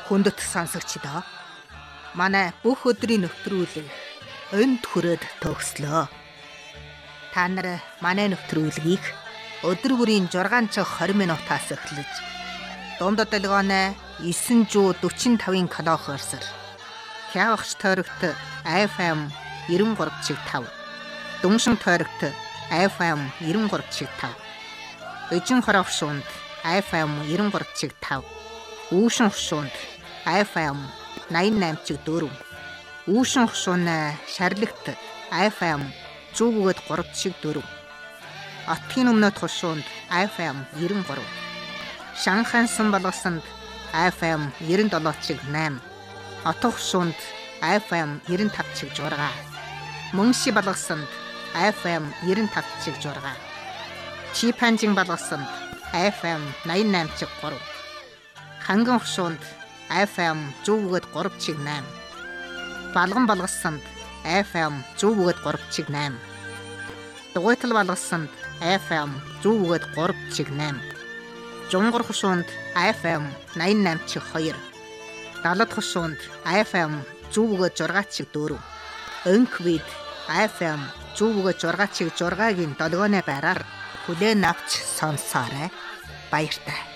Хүндэт сонсогчдоо манай бүх өдрийн нэвтрүүлэг энд хүрээд төгслөө. Та нар манай нэвтрүүлгийг өдөр бүрийн 6 цаг 20 минутаас эхэлж дунд долгионы 945-ын килохерцээр хявагч тойрогт FM 93.5, дүншин тойрогт FM 93.5, эжин хоровшуунд FM 93.5, үүшин хушуунд FM 88.4, үүшин хушууны шарлагт FM 100.3.4, Отгийн өмнөд хушуунд FM 93, Шанхайн сан болгосонд FM 97.8, Отго хушуунд FM 95.6, Мөнши болгосонд FM 95.6, Чипанжин болгосонд FM 88.3, Ханган хушуунд FM 100.3.8, Балган болгосонд FM 100.3.8, Дугуйтал болгосонд FM 100.3.8, Жунгар хушуунд FM 88.2, Далад хушуунд FM 100.6.4, Өнквид FM 100.6.6-гийн долгионы байраар хүлээн авч сонсоорой. Баяртай.